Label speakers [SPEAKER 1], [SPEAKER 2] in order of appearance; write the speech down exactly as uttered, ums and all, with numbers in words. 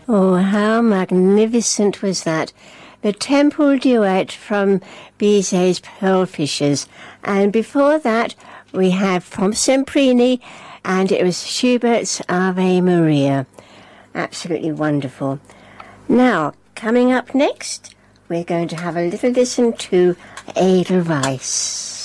[SPEAKER 1] Oh, how magnificent was that? The Temple Duet from Bizet's Pearl Fishers. And before that, we had from Semprini, and it was Schubert's Ave Maria. Absolutely wonderful. Now, coming up next, we're going to have a little listen to Edelweiss.